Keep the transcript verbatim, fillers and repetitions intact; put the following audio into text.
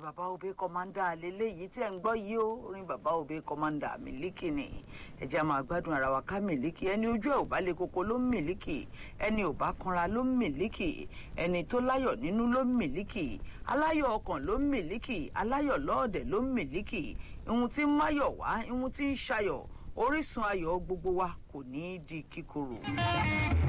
bàbá Obey Commander lélẹ́yìí tí ẹ̀ ń gbọ́ yìí ó orin bàbá Obey Commander Miliki ni ẹ̀jẹ̀ máa gbádùn ara wa ká Miliki ẹni ojú ẹ̀ ò bá le koko ló ń Miliki ẹni ò bá kanra ló ń Miliki ẹni tó láyọ̀ nínú ló ń Miliki aláyọ̀ ọkàn ló ń Miliki aláyọ̀ lọ́ọ̀dẹ̀ ló ń Miliki ihun tí ń máyọ̀ wá ihun tí ń ṣayọ̀ orísun ayọ̀ gbogbo wa kò ní í di kíkorò.